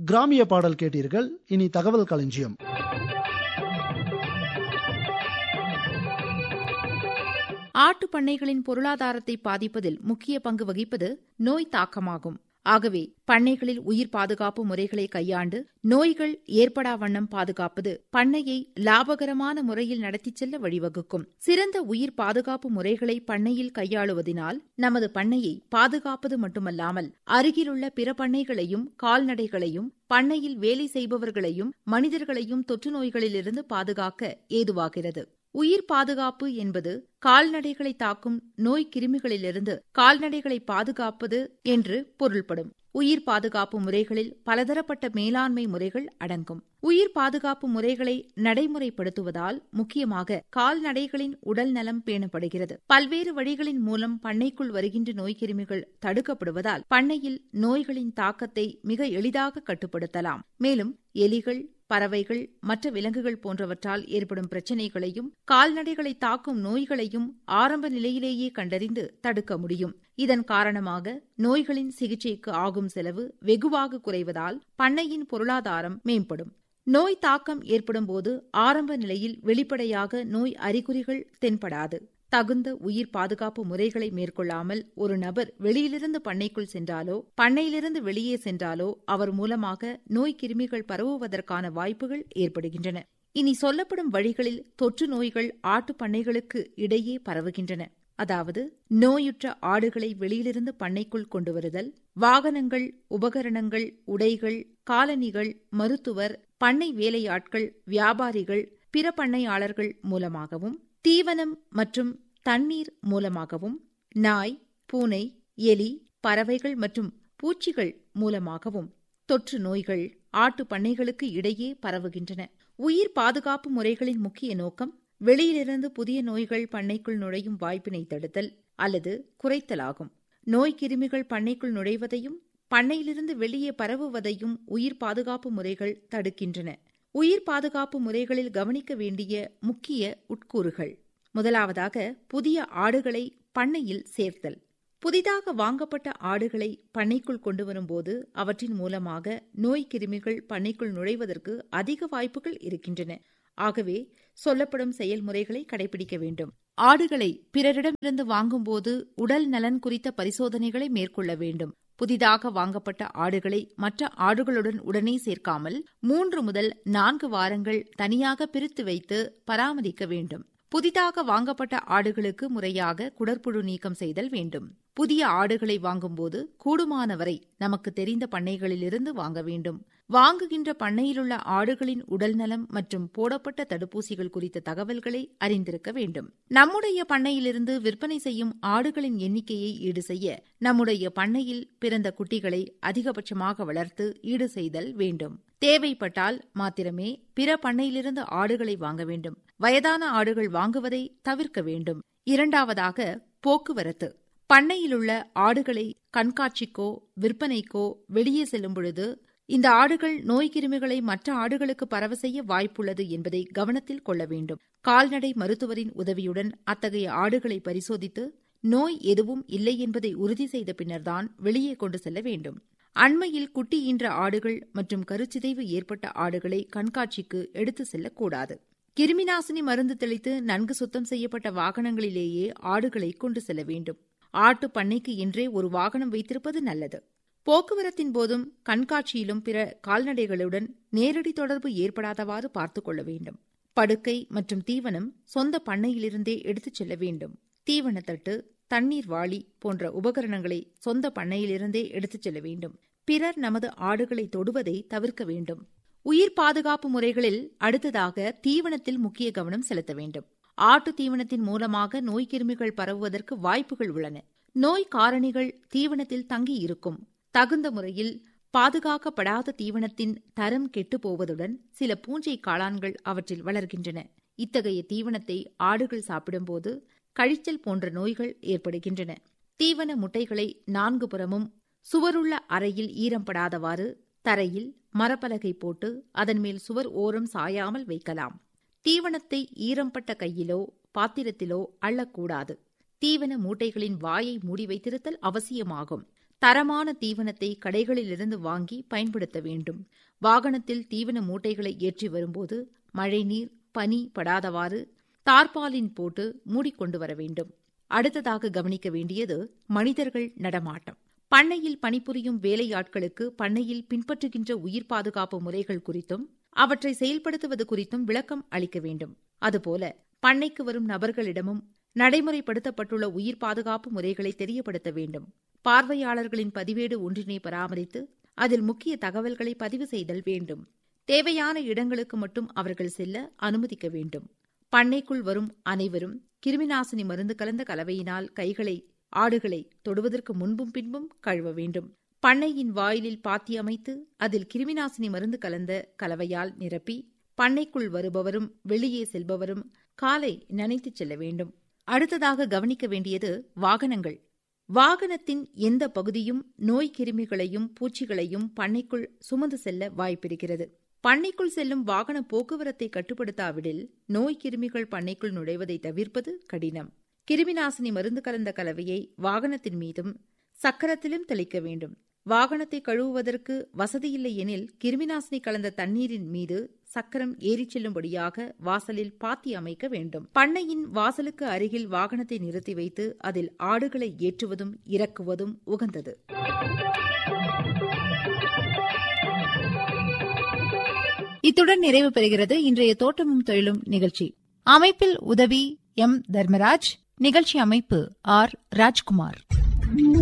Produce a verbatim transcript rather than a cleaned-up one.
கிராமிய பாடல் கேட்டீர்கள். இனி தகவல் களஞ்சியம். ஆட்டு பண்ணைகளின் பொருளாதாரத்தை பாதிப்பதில் முக்கிய பங்கு வகிப்பது நோய் தாக்கமாகும். ஆகவே பண்ணைகளில் உயிர் பாதுகாப்பு முறைகளை கையாண்டு நோய்கள் ஏற்படா வண்ணம் பாதுகாப்பது பண்ணையை லாபகரமான முறையில் நடத்திச் செல்ல வழிவகுக்கும். சிறந்த உயிர் பாதுகாப்பு முறைகளை பண்ணையில் கையாளுவதனால் நமது பண்ணையை பாதுகாப்பது மட்டுமல்லாமல் அருகிலுள்ள பிற பண்ணைகளையும் கால்நடைகளையும் பண்ணையில் வேலை செய்பவர்களையும் மனிதர்களையும் தொற்று நோய்களிலிருந்து பாதுகாக்க ஏதுவாகிறது. உயிர் பாதுகாப்பு என்பது கால்நடைகளை தாக்கும் நோய் கிருமிகளிலிருந்து கால்நடைகளை பாதுகாப்பது என்று பொருள்படும். உயிர் பாதுகாப்பு முறைகளில் பலதரப்பட்ட மேலாண்மை முறைகள் அடங்கும். உயிர் பாதுகாப்பு முறைகளை நடைமுறைப்படுத்துவதால் முக்கியமாக கால்நடைகளின் உடல் நலம் பேணப்படுகிறது. பல்வேறு வழிகளின் மூலம் பண்ணைக்குள் வருகின்ற நோய்க்கிருமிகள் தடுக்கப்படுவதால் பண்ணையில் நோய்களின் தாக்கத்தை மிக எளிதாக கட்டுப்படுத்தலாம். மேலும் எலிகள், பறவைகள், மற்ற விலங்குகள் போன்றவற்றால் ஏற்படும் பிரச்சினைகளையும் கால்நடைகளை தாக்கும் நோய்களையும் ஆரம்ப நிலையிலேயே கண்டறிந்து தடுக்க முடியும். இதன் காரணமாக நோய்களின் சிகிச்சைக்கு ஆகும் செலவு வெகுவாக குறைவதால் பண்ணையின் பொருளாதாரம் மேம்படும். நோய் தாக்கம் ஏற்படும் போது ஆரம்ப நிலையில் வெளிப்படையாக நோய் அறிகுறிகள் தென்படாது. தகுந்த உயிர் பாதுகாப்பு முறைகளை மேற்கொள்ளாமல் ஒரு நபர் வெளியிலிருந்து பண்ணைக்குள் சென்றாலோ பண்ணையிலிருந்து வெளியே சென்றாலோ அவர் மூலமாக நோய் கிருமிகள் பரவுவதற்கான வாய்ப்புகள் ஏற்படுகின்றன. இனி சொல்லப்படும் வழிகளில் தொற்று நோய்கள் ஆட்டு பண்ணைகளுக்கு இடையே பரவுகின்றன. அதாவது நோயுற்ற ஆடுகளை வெளியிலிருந்து பண்ணைக்குள் கொண்டு வருதல், வாகனங்கள், உபகரணங்கள், உடைகள், காலணிகள், மருத்துவர், பண்ணை வேலையாட்கள், வியாபாரிகள், பிற பண்ணையாளர்கள் மூலமாகவும், தீவனம் மற்றும் தண்ணீர் மூலமாகவும், நாய், பூனை, எலி, பறவைகள் மற்றும் பூச்சிகள் மூலமாகவும் தொற்று நோய்கள் ஆட்டு பண்ணைகளுக்கு இடையே பரவுகின்றன. உயிர் பாதுகாப்பு முறைகளின் முக்கிய நோக்கம் வெளியிலிருந்து புதிய நோய்கள் பண்ணைக்குள் நுழையும் வாய்ப்பினை தடுத்தல் அல்லது குறைத்தலாகும். நோய் கிருமிகள் பண்ணைக்குள் நுழைவதையும் பண்ணையிலிருந்து வெளியே பரவுவதையும் உயிர் பாதுகாப்பு முறைகள் தடுக்கின்றன. உயிர் பாதுகாப்பு முறைகளில் கவனிக்க வேண்டிய முக்கிய உட்கூறுகள்: முதலாவதாக, புதிய ஆடுகளை பண்ணையில் சேர்த்தல். புதிதாக வாங்கப்பட்ட ஆடுகளை பண்ணைக்குள் கொண்டு வரும்போது அவற்றின் மூலமாக நோய் கிருமிகள் பண்ணைக்குள் நுழைவதற்கு அதிக வாய்ப்புகள் இருக்கின்றன. ஆகவே சொல்லப்படும் செயல்முறைகளை கடைபிடிக்க வேண்டும். ஆடுகளை பிறரிடமிருந்து வாங்கும்போது உடல் நலன் குறித்த பரிசோதனைகளை மேற்கொள்ள வேண்டும். புதிதாக வாங்கப்பட்ட ஆடுகளை மற்ற ஆடுகளுடன் உடனே சேர்க்காமல் மூன்று முதல் நான்கு வாரங்கள் தனியாக பிரித்து வைத்து பராமரிக்க வேண்டும். புதிதாக வாங்கப்பட்ட ஆடுகளுக்கு முறையாக குடற்புழு நீக்கம் செய்தல் வேண்டும். புதிய ஆடுகளை வாங்கும்போது கூடுமானவரை நமக்கு தெரிந்த பண்ணைகளிலிருந்து வாங்க வேண்டும். வாங்குகின்ற பண்ணையிலுள்ள ஆடுகளின் உடல்நலம் மற்றும் போடப்பட்ட தடுப்பூசிகள் குறித்த தகவல்களை அறிந்திருக்க வேண்டும். நம்முடைய பண்ணையிலிருந்து விற்பனை செய்யும் ஆடுகளின் எண்ணிக்கையை ஈடு செய்ய நம்முடைய பண்ணையில் பிறந்த குட்டிகளை அதிகபட்சமாக வளர்த்து ஈடு செய்தல் வேண்டும். தேவைப்பட்டால் மாத்திரமே பிற பண்ணையிலிருந்து ஆடுகளை வாங்க வேண்டும். வயதான ஆடுகள் வாங்குவதை தவிர்க்க வேண்டும். இரண்டாவதாக, போக்குவரத்து. பண்ணையிலுள்ள ஆடுகளை கண்காட்சிக்கோ விற்பனைக்கோ வெளியே செல்லும் பொழுது இந்த ஆடுகள் நோய் கிருமிகளை மற்ற ஆடுகளுக்கு பரவ செய்ய வாய்ப்புள்ளது என்பதை கவனத்தில் கொள்ள வேண்டும். கால்நடை மருத்துவரின் உதவியுடன் அத்தகைய ஆடுகளை பரிசோதித்து நோய் எதுவும் இல்லை என்பதை உறுதி செய்த பின்னர்தான் வெளியே கொண்டு செல்ல வேண்டும். அண்மையில் குட்டி ஈன்ற ஆடுகள் மற்றும் கருச்சிதைவு ஏற்பட்ட ஆடுகளை கண்காட்சிக்கு எடுத்து செல்லக்கூடாது. கிருமிநாசினி மருந்து தெளித்து நன்கு சுத்தம் செய்யப்பட்ட வாகனங்களிலேயே ஆடுகளை கொண்டு செல்ல வேண்டும். ஆட்டு பண்ணைக்கு என்றே ஒரு வாகனம் வைத்திருப்பது நல்லது. போக்குவரத்தின் போதும் கண்காட்சியிலும் பிற கால்நடைகளுடன் நேரடி தொடர்பு ஏற்படாதவாறு பார்த்துக் கொள்ள வேண்டும். படுக்கை மற்றும் தீவனம் சொந்த பண்ணையிலிருந்தே எடுத்துச் செல்ல வேண்டும். தீவனத்தட்டு, தண்ணீர் வாளி போன்ற உபகரணங்களை சொந்த பண்ணையிலிருந்தே எடுத்துச் செல்ல வேண்டும். பிறர் நமது ஆடுகளை தொடுவதை தவிர்க்க வேண்டும். உயிர் பாதுகாப்பு முறைகளில் அடுத்ததாக தீவனத்தில் முக்கிய கவனம் செலுத்த வேண்டும். ஆட்டு தீவனத்தின் மூலமாக நோய் கிருமிகள் பரவுவதற்கு வாய்ப்புகள் உள்ளன. நோய் காரணிகள் தீவனத்தில் தங்கி இருக்கும். தகுந்த முறையில் பாதுகாக்கப்படாத தீவனத்தின் தரம் கெட்டுப் போவதுடன் சில பூஞ்சை காளான்கள் அவற்றில் வளர்கின்றன. இத்தகைய தீவனத்தை ஆடுகள் சாப்பிடும்போது கழிச்சல் போன்ற நோய்கள் ஏற்படுகின்றன. தீவன முட்டைகளை நான்கு புறமும் சுவருள்ள அறையில் ஈரப்படாதவாறு தரையில் மரப்பலகை போட்டு அதன் மேல் சுவர் ஓரம் சாயாமல் வைக்கலாம். தீவனத்தை ஈரம்பட்ட கையிலோ பாத்திரத்திலோ அள்ளக்கூடாது. தீவன மூட்டைகளின் வாயை மூடி வைத்திருத்தல் அவசியமாகும். தரமான தீவனத்தை கடைகளிலிருந்து வாங்கி பயன்படுத்த வேண்டும். வாகனத்தில் தீவன மூட்டைகளை ஏற்றி வரும்போது மழைநீர், பனி படாதவாறு தார்பாலின் போட்டு மூடிக்கொண்டு வர வேண்டும். அடுத்ததாக கவனிக்க வேண்டியது மனிதர்கள் நடமாட்டம். பண்ணையில் பணிபுரியும் வேலையாட்களுக்கு பண்ணையில் பின்பற்றுகின்ற உயிர் பாதுகாப்பு முறைகள் குறித்தும் அவற்றை செயல்படுத்துவது குறித்தும் விளக்கம் அளிக்க வேண்டும். அதுபோல பண்ணைக்கு வரும் நபர்களிடமும் நடைமுறைப்படுத்தப்பட்டுள்ள உயிர் பாதுகாப்பு முறைகளை தெரியப்படுத்த வேண்டும். பார்வையாளர்களின் பதிவேடு ஒன்றினை பராமரித்து அதில் முக்கிய தகவல்களை பதிவு செய்தல் வேண்டும். தேவையான இடங்களுக்கு மட்டும் அவர்கள் செல்ல அனுமதிக்க வேண்டும். பண்ணைக்குள் வரும் அனைவரும் கிருமிநாசினி மருந்து கலந்த கலவையினால் கைகளை, ஆடுகளை தொடுவதற்கு முன்பும் பின்பும் கழுவ வேண்டும். பண்ணையின் வாயிலில் பாத்தி அமைத்து அதில் கிருமிநாசினி மருந்து கலந்த கலவையால் நிரப்பி பண்ணைக்குள் வருபவரும் வெளியே செல்பவரும் காலை நனைத்துச் செல்ல வேண்டும். அடுத்ததாக கவனிக்க வேண்டியது வாகனங்கள். வாகனத்தின் எந்த பகுதியும் நோய் கிருமிகளையும் பூச்சிகளையும் பண்ணைக்குள் சுமந்து செல்ல வாய்ப்பிருக்கிறது. பண்ணைக்குள் செல்லும் வாகன போக்குவரத்தை கட்டுப்படுத்தாவிடில் நோய் கிருமிகள் பண்ணைக்குள் நுழைவதை தவிர்ப்பது கடினம். கிருமிநாசினி மருந்து கலந்த கலவையை வாகனத்தின் மீதும் சக்கரத்திலும் தெளிக்க வேண்டும். வாகனத்தை கழுவுவதற்கு வசதியில்லை எனில் கிருமிநாசினி கலந்த தண்ணீரின் மீது சக்கரம் ஏறிச் செல்லும்படியாக வாசலில் பாத்தி அமைக்க வேண்டும். பண்ணையின் வாசலுக்கு அருகில் வாகனத்தை நிறுத்தி வைத்து அதில் ஆடுகளை ஏற்றுவதும் இறக்குவதும் உகந்தது. இத்துடன் நிறைவு பெறுகிறது இன்றைய தோட்டமும் தொழிலும் நிகழ்ச்சி. அமைப்பில் உதவி எம் தர்மராஜ். நிகழ்ச்சி அமைப்பு ஆர் ராஜ்குமார்.